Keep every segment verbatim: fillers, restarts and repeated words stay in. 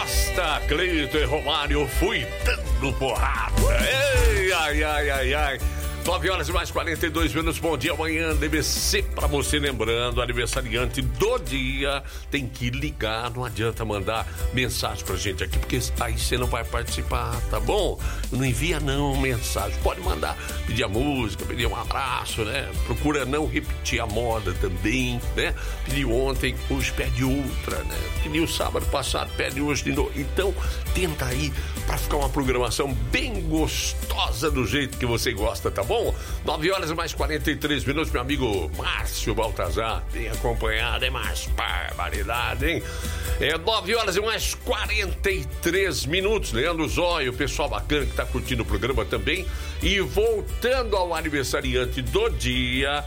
Costa, Cleiton e Romário, fui dando porrada. Ei, ai, ai, ai, ai. nove horas e mais quarenta e dois minutos, bom dia, amanhã D B C pra você, lembrando, aniversariante do dia, tem que ligar, não adianta mandar mensagem pra gente aqui, porque aí você não vai participar, tá bom? Não envia não mensagem, pode mandar, pedir a música, pedir um abraço, né? Procura não repetir a moda também, né? Pediu ontem, hoje pede outra, né? Pediu sábado passado, pede hoje de novo, então tenta aí pra ficar uma programação bem gostosa do jeito que você gosta, tá bom? Bom, nove horas e mais quarenta e três minutos, meu amigo Márcio Baltazar, bem acompanhado, hein, Márcio? Barbaridade, hein? É nove horas e mais quarenta e três minutos, Leandro Zóio, o pessoal bacana que tá curtindo o programa também. E voltando ao aniversariante do dia,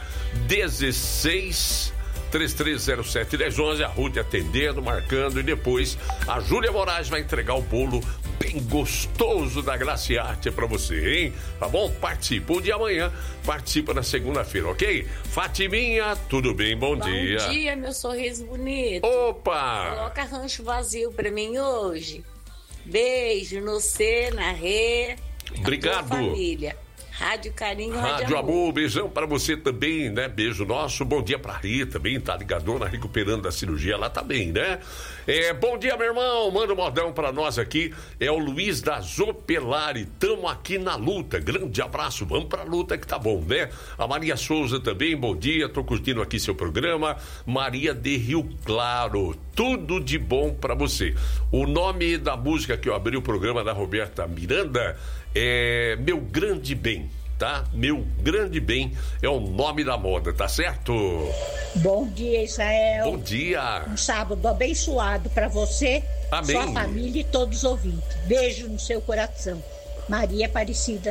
dezesseis, três três zero sete, um zero um zero, a Ruth atendendo, marcando, e depois a Júlia Moraes vai entregar o bolo bem gostoso da Graciarte pra você, hein? Tá bom? Participa um dia amanhã, participa na segunda-feira, ok? Fatiminha, tudo bem? Bom, Bom dia. Bom dia, meu sorriso bonito. Opa! Coloca rancho vazio pra mim hoje. Beijo no C, na Rê. Obrigado. Família. Rádio Carinho, Rádio, Rádio Amor. Amor, beijão para você também, né? Beijo nosso, bom dia pra Rita também, tá ligadona, recuperando da cirurgia, lá tá bem, né? É, bom dia, meu irmão, manda um modão pra nós aqui, é o Luiz da Zopelari, tamo aqui na luta, grande abraço, vamos pra luta que tá bom, né? A Maria Souza também, bom dia, tô curtindo aqui seu programa, Maria de Rio Claro, tudo de bom pra você. O nome da música que eu abri o programa da Roberta Miranda é Meu Grande Bem, tá? Meu Grande Bem é o nome da moda, tá certo? Bom dia, Israel. Bom dia. Um sábado abençoado pra você, Amém. Sua família e todos os ouvintes. Beijo no seu coração. Maria Aparecida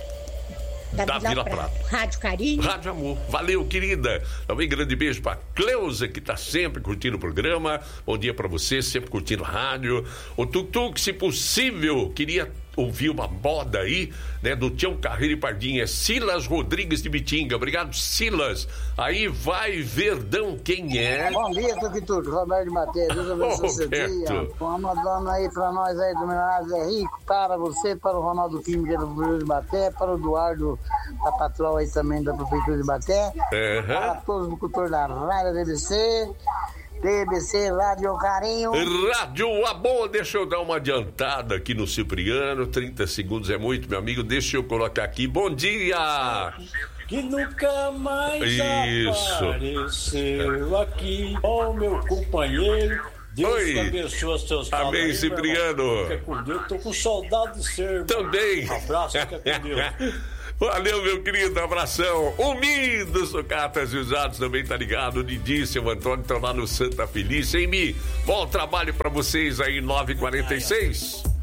da, da Vila, Vila Prata. Prata. Rádio Carinho. Rádio Amor. Valeu, querida. Também grande beijo pra Cleusa, que tá sempre curtindo o programa. Bom dia pra você, sempre curtindo rádio. O Tuk-Tuk, se possível, queria ouvir uma moda aí, né, do Tião Carreiro e Pardinha, Silas Rodrigues de Bitinga. Obrigado, Silas. Aí vai Verdão, quem é? Bom dia, Tuk-Tuk, Roberto de Mateus, Deus abençoe seu dia. Uma madonna aí pra nós aí do Menor Zé Rico, para você, para o Ronaldo Química da Prefeitura de Baté, para o Eduardo da Patrol aí também da Prefeitura de Baté, uhum. Para todos os locutores da Rádio D B C, D B C Rádio Carinho. Rádio Amor, deixa eu dar uma adiantada aqui no Cipriano, trinta segundos é muito, meu amigo, deixa eu colocar aqui, bom dia! Que nunca mais Isso. apareceu aqui, ó meu companheiro. Deus Oi. abençoe os seus Amém, aí, Cipriano. Fica com Deus, tô com saudade de ser. Também. Um abraço, fica com Deus. Valeu, meu querido, abração. Unidos, sucatas e usados também, tá ligado? O Didi, seu Antônio, estão lá no Santa Felícia, hein, Mi? Bom trabalho pra vocês aí, nove e quarenta e seis.